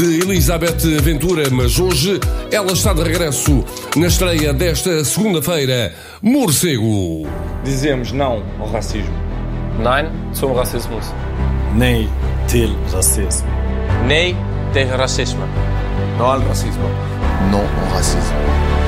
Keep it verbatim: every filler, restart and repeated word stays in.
de Elizabeth Ventura, mas hoje ela está de regresso na estreia desta segunda-feira, Morcego. Dizemos não ao racismo. Nein zum Rassismus. Nej till rasism. Nej till racisme. Não ao racismo. Não ao racismo.